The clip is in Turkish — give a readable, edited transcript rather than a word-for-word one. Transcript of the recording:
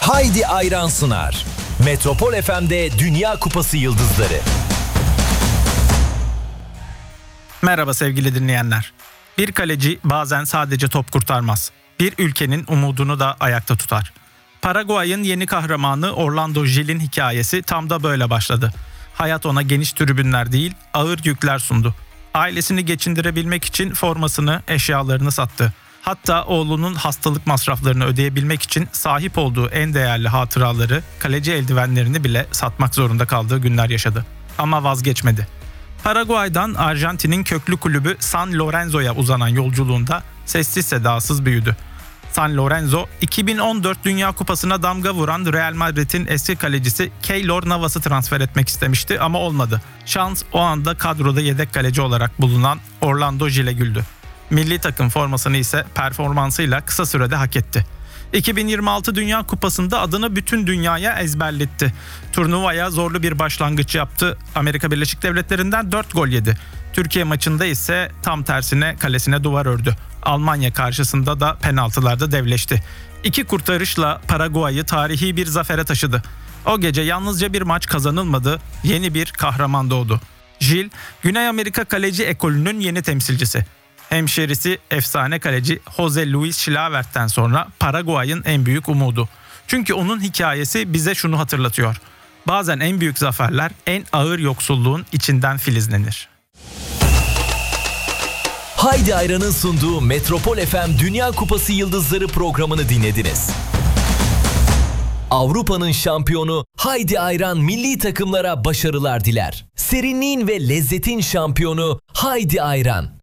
Haydi Ayran sunar. Metropol FM'de Dünya Kupası yıldızları. Merhaba sevgili dinleyenler. Bir kaleci bazen sadece top kurtarmaz. Bir ülkenin umudunu da ayakta tutar. Paraguay'ın yeni kahramanı Orlando Gil'in hikayesi tam da böyle başladı. Hayat ona geniş tribünler değil, ağır yükler sundu. Ailesini geçindirebilmek için formasını, eşyalarını sattı. Hatta oğlunun hastalık masraflarını ödeyebilmek için sahip olduğu en değerli hatıraları, kaleci eldivenlerini bile satmak zorunda kaldığı günler yaşadı. Ama vazgeçmedi. Paraguay'dan Arjantin'in köklü kulübü San Lorenzo'ya uzanan yolculuğunda sessiz sedasız büyüdü. San Lorenzo, 2014 Dünya Kupası'na damga vuran Real Madrid'in eski kalecisi Keylor Navas'ı transfer etmek istemişti ama olmadı. Şans o anda kadroda yedek kaleci olarak bulunan Orlando Gil'e güldü. Milli takım formasını ise performansıyla kısa sürede hak etti. 2026 Dünya Kupası'nda adını bütün dünyaya ezberletti. Turnuvaya zorlu bir başlangıç yaptı. Amerika Birleşik Devletleri'nden 4 gol yedi. Türkiye maçında ise tam tersine kalesine duvar ördü. Almanya karşısında da penaltılarda devleşti. 2 kurtarışla Paraguay'ı tarihi bir zafere taşıdı. O gece yalnızca bir maç kazanılmadı, yeni bir kahraman doğdu. Gil, Güney Amerika kaleci ekolünün yeni temsilcisi. Hemşerisi efsane kaleci Jose Luis Chilavert'ten sonra Paraguay'ın en büyük umudu. Çünkü onun hikayesi bize şunu hatırlatıyor. Bazen en büyük zaferler en ağır yoksulluğun içinden filizlenir. Haydi Ayran'ın sunduğu Metropol FM Dünya Kupası yıldızları programını dinlediniz. Avrupa'nın şampiyonu Haydi Ayran milli takımlara başarılar diler. Serinliğin ve lezzetin şampiyonu Haydi Ayran.